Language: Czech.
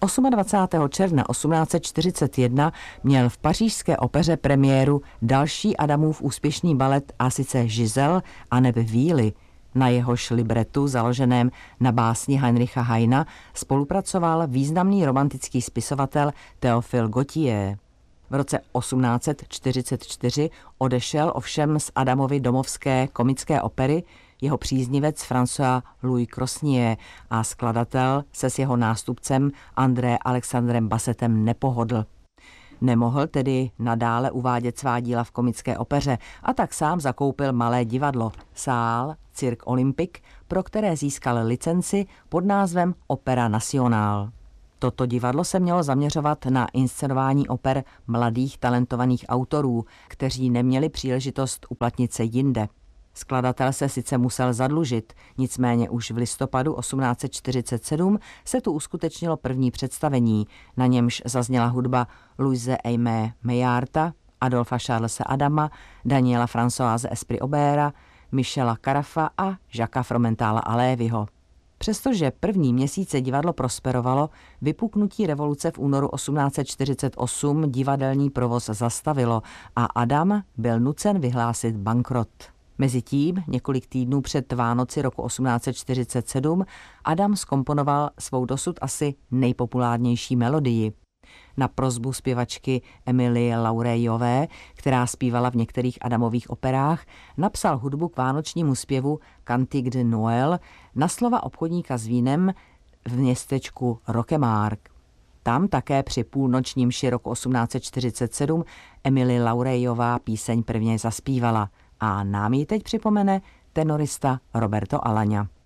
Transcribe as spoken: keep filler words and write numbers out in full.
dvacátého osmého června osmnáct set čtyřicet jedna měl v pařížské opeře premiéru další Adamův úspěšný balet, a sice Giselle aneb Víly. Na jehož libretu, založeném na básni Heinricha Heina, spolupracoval významný romantický spisovatel Théophile Gautier. V roce osmnáct set čtyřicet čtyři odešel ovšem z Adamovy domovské komické opery jeho příznivec François Louis Crosnier a skladatel se s jeho nástupcem André Alexandrem Bassetem nepohodl. Nemohl tedy nadále uvádět svá díla v komické opeře a tak sám zakoupil malé divadlo, sál Cirque Olympique, pro které získal licenci pod názvem Opéra Nationale. Toto divadlo se mělo zaměřovat na inscenování oper mladých talentovaných autorů, kteří neměli příležitost uplatnit se jinde. Skladatel se sice musel zadlužit, nicméně už v listopadu osmnáct set čtyřicet sedm se tu uskutečnilo první představení, na němž zazněla hudba Louise Aimée Maillarta, Adolfa Charlese Adama, Daniela Françoise Esprit Aubera, Michela Carafa a Jacquesa Fromentala Alévyho. Přestože první měsíce divadlo prosperovalo, vypuknutí revoluce v únoru osmnáct set čtyřicet osm divadelní provoz zastavilo a Adam byl nucen vyhlásit bankrot. Mezitím, několik týdnů před Vánoci roku osmnáct set čtyřicet sedm, Adam zkomponoval svou dosud asi nejpopulárnější melodii. Na prosbu zpěvačky Emilie Laurejové, která zpívala v některých Adamových operách, napsal hudbu k vánočnímu zpěvu Cantique de Noël na slova obchodníka s vínem v městečku Roquemark. Tam také při půlnočním mši roku osmnáct set čtyřicet sedm Emilie Laurejová píseň prvně zaspívala a nám ji teď připomene tenorista Roberto Alagna.